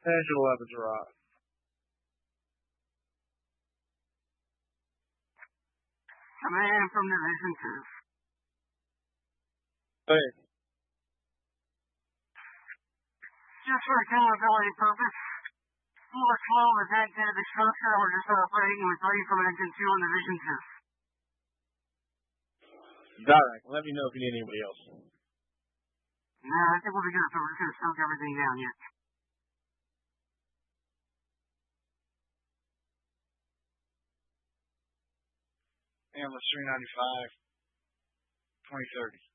Angela Evans arrived. Command from Division 2. Hey. Just for accountability purpose, Stealer 12 has exited the structure and we're just operating with 3 from Engine 2 on Division 2. Alright, let me know if you need anybody else. No, I think we'll be good, so we're just going to smoke everything down yet. Ambulance 395, 2030.